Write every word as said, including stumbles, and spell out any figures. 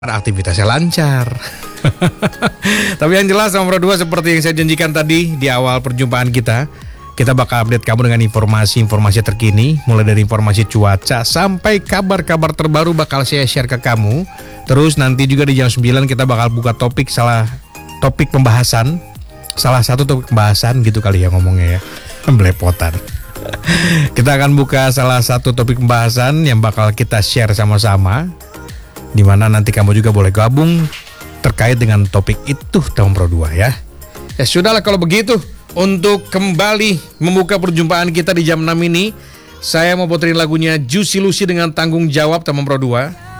aktivitasnya lancar. Tapi yang jelas nomor dua, seperti yang saya janjikan tadi di awal perjumpaan kita, kita bakal update kamu dengan informasi-informasi terkini, mulai dari informasi cuaca sampai kabar-kabar terbaru bakal saya share ke kamu. Terus nanti juga di jam sembilan kita bakal buka topik salah topik pembahasan, salah satu topik pembahasan gitu kali ya ngomongnya ya, belepotan. Kita akan buka salah satu topik pembahasan yang bakal kita share sama-sama, di mana nanti kamu juga boleh gabung terkait dengan topik itu nomor dua ya. Ya sudahlah kalau begitu, untuk kembali membuka perjumpaan kita di jam enam ini, saya mau puterin lagunya Juicy Lucy dengan Tanggung Jawab nomor dua.